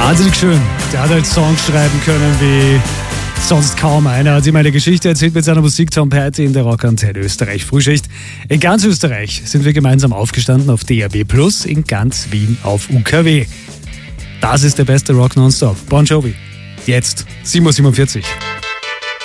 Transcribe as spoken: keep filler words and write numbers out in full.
Wahnsinnig schön. Der hat halt Songs schreiben können wie sonst kaum einer. Er hat ihm eine Geschichte erzählt mit seiner Musik. Tom Petty in der Rockantenne Österreich Frühschicht. In ganz Österreich sind wir gemeinsam aufgestanden auf D A B plus, in ganz Wien auf U K W. Das ist der beste Rock nonstop. Bon Jovi. Jetzt sieben Uhr siebenundvierzig.